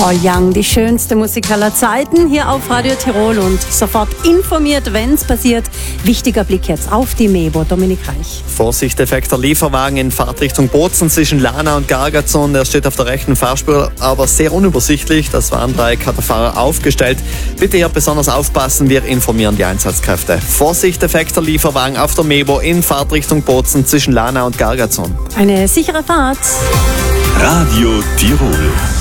Paul Young, die schönste Musik aller Zeiten, hier auf Radio Tirol und sofort informiert, wenn es passiert. Wichtiger Blick jetzt auf die Mebo, Dominik Reich. Vorsicht, defekter Lieferwagen in Fahrtrichtung Bozen zwischen Lana und Gargazon. Der steht auf der rechten Fahrspur, aber sehr unübersichtlich. Das Warndreieck hat der Fahrer aufgestellt. Bitte hier besonders aufpassen, wir informieren die Einsatzkräfte. Vorsicht, defekter Lieferwagen auf der Mebo in Fahrtrichtung Bozen zwischen Lana und Gargazon. Eine sichere Fahrt. Radio Tirol.